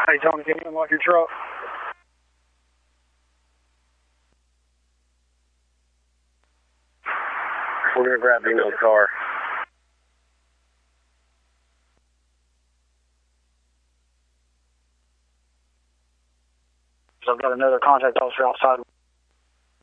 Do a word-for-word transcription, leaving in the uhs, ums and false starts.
Hey, tell me, get him off your truck. We're going to grab Dino's car. I've got another contact officer outside.